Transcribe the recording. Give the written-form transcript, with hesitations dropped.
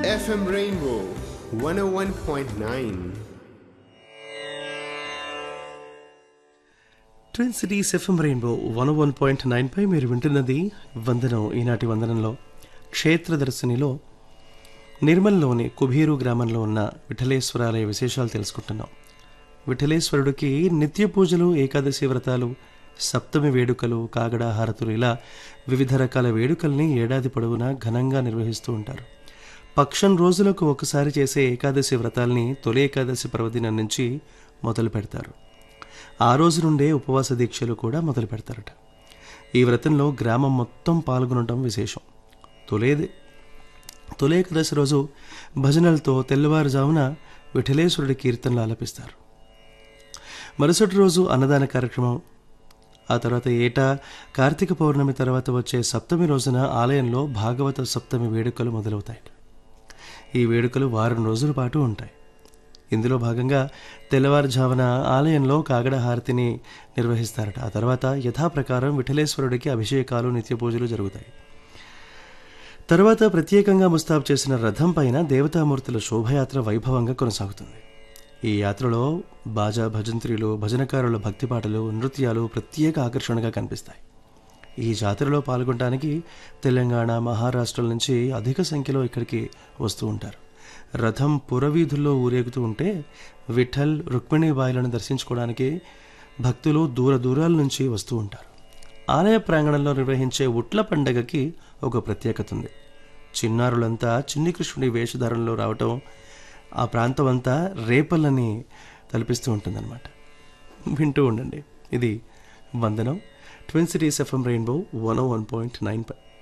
FM Rainbow 101.9. Twin cities FM rainbow 101.9 పై మీరు వింటున్నది వందనం. ఈనాటి వందనంలో క్షేత్రదర్శినిలో నిర్మల్లోని కుబీరు గ్రామంలో ఉన్న విఠలేశ్వరాలయ విశేషాలు తెలుసుకుంటున్నాం. విఠలేశ్వరుడికి నిత్య పూజలు, ఏకాదశి వ్రతాలు, సప్తమి వేడుకలు, కాగడా హారతులు ఇలా వివిధ రకాల వేడుకల్ని ఏడాది పొడవునా ఘనంగా నిర్వహిస్తూ ఉంటారు. పక్షం రోజులకు ఒకసారి చేసే ఏకాదశి వ్రతాల్ని తొలి ఏకాదశి పర్వదినం నుంచి మొదలు పెడతారు. ఆ రోజు నుండే ఉపవాస దీక్షలు కూడా మొదలు పెడతారట. ఈ వ్రతంలో గ్రామం మొత్తం పాల్గొనడం విశేషం. తొలి ఏకాదశి రోజు భజనలతో తెల్లవారుజామున విఠలేశ్వరుడి కీర్తనలు ఆలపిస్తారు. మరుసటి రోజు అన్నదాన కార్యక్రమం. ఆ తర్వాత ఏటా కార్తీక పౌర్ణమి తర్వాత వచ్చే సప్తమి రోజున ఆలయంలో భాగవత సప్తమి వేడుకలు మొదలవుతాయి. ఈ వేడుకలు వారం రోజుల పాటు ఉంటాయి. ఇందులో భాగంగా తెల్లవారుజామున ఆలయంలో కాగడ హారతిని నిర్వహిస్తారట. ఆ తర్వాత యథాప్రకారం విఠలేశ్వరుడికి అభిషేకాలు, నిత్య పూజలు జరుగుతాయి. తర్వాత ప్రత్యేకంగా ముస్తాబు చేసిన రథం పైన దేవతామూర్తుల శోభయాత్ర వైభవంగా కొనసాగుతుంది. ఈ యాత్రలో బాజా, భజంత్రీలు, భజనకారుల భక్తి పాటలు, నృత్యాలు ప్రత్యేక ఆకర్షణగా కనిపిస్తాయి. ఈ జాతరలో పాల్గొనడానికి తెలంగాణ, మహారాష్ట్ర నుంచి అధిక సంఖ్యలో ఇక్కడికి వస్తూ ఉంటారు. రథం పురవీధుల్లో ఊరేగుతూ ఉంటే విఠల్, రుక్మిణీబాయిలను దర్శించుకోవడానికి భక్తులు దూర దూరాల నుంచి వస్తూ ఉంటారు. ఆలయ ప్రాంగణంలో నిర్వహించే ఉట్ల పండగకి ఒక ప్రత్యేకత ఉంది. చిన్నారులంతా చిన్ని కృష్ణుడి వేషధారణలో రావటం ఆ ప్రాంతం అంతా రేపల్లని తలపిస్తూ ఉంటుందన్నమాట. వింటూ ఉండండి. ఇది వందనం. Twin cities FM rainbow 101.9.